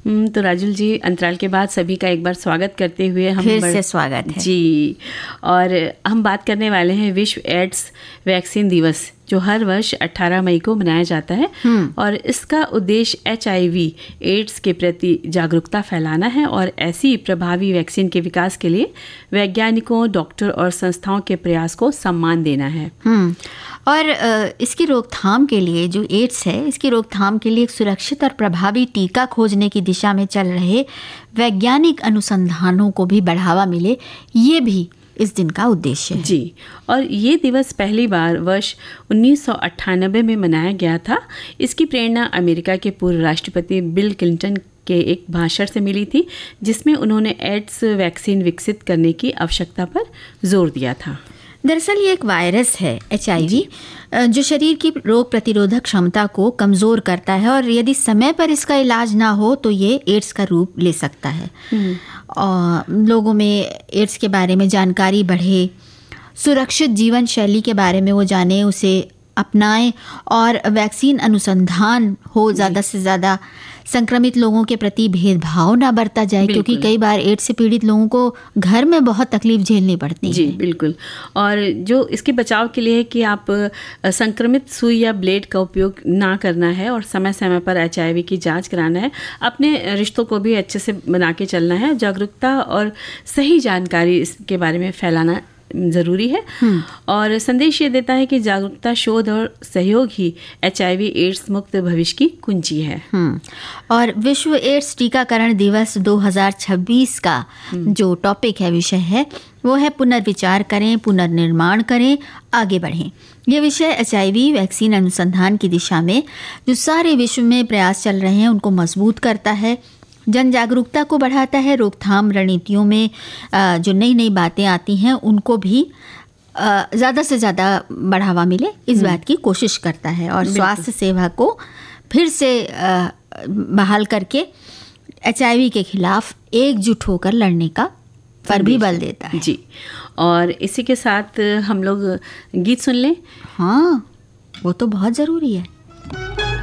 तो राजुल जी, अंतराल के बाद सभी का एक बार स्वागत करते हुए हम फिर से स्वागत है जी। और हम बात करने वाले हैं विश्व एड्स वैक्सीन दिवस, जो हर वर्ष 18 मई को मनाया जाता है। और इसका उद्देश्य HIV एड्स के प्रति जागरूकता फैलाना है और ऐसी प्रभावी वैक्सीन के विकास के लिए वैज्ञानिकों, डॉक्टर और संस्थाओं के प्रयास को सम्मान देना है। और इसकी रोकथाम के लिए, जो एड्स है, इसकी रोकथाम के लिए एक सुरक्षित और प्रभावी टीका खोजने की दिशा में चल रहे वैज्ञानिक अनुसंधानों को भी बढ़ावा मिले, ये भी इस दिन का उद्देश्य है। जी। और ये दिवस पहली बार वर्ष 1998 में मनाया गया था। इसकी प्रेरणा अमेरिका के पूर्व राष्ट्रपति बिल क्लिंटन के एक भाषण से मिली थी, जिसमें उन्होंने एड्स वैक्सीन विकसित करने की आवश्यकता पर जोर दिया था। दरअसल ये एक वायरस है, HIV, जो शरीर की रोग प्रतिरोधक क्षमता को कमज़ोर करता है और यदि समय पर इसका इलाज ना हो तो ये एड्स का रूप ले सकता है। और लोगों में एड्स के बारे में जानकारी बढ़े, सुरक्षित जीवन शैली के बारे में वो जाने, उसे अपनाएं और वैक्सीन अनुसंधान हो, ज़्यादा से ज़्यादा संक्रमित लोगों के प्रति भेदभाव ना बरता जाए, क्योंकि कई बार एड्स से पीड़ित लोगों को घर में बहुत तकलीफ झेलनी पड़ती है। जी बिल्कुल। और जो इसके बचाव के लिए है कि आप संक्रमित सुई या ब्लेड का उपयोग ना करना है और समय समय पर HIV की जांच कराना है। अपने रिश्तों को भी अच्छे से बना के चलना है। जागरूकता और सही जानकारी इसके बारे में फैलाना ज़रूरी है। और संदेश ये देता है कि जागरूकता, शोध और सहयोग ही HIV एड्स मुक्त भविष्य की कुंजी है। और विश्व एड्स टीकाकरण दिवस 2026 का जो टॉपिक है, विषय है, वो है पुनर्विचार करें, पुनर्निर्माण करें, आगे बढ़ें। ये विषय HIV वैक्सीन अनुसंधान की दिशा में जो सारे विश्व में प्रयास चल रहे हैं उनको मजबूत करता है, जन जागरूकता को बढ़ाता है, रोकथाम रणनीतियों में जो नई नई बातें आती हैं उनको भी ज़्यादा से ज़्यादा बढ़ावा मिले, इस बात की कोशिश करता है। और स्वास्थ्य सेवा को फिर से बहाल करके HIV के खिलाफ एकजुट होकर लड़ने का पर भी बल देता है। जी। और इसी के साथ हम लोग गीत सुन लें। हाँ, वो तो बहुत ज़रूरी है।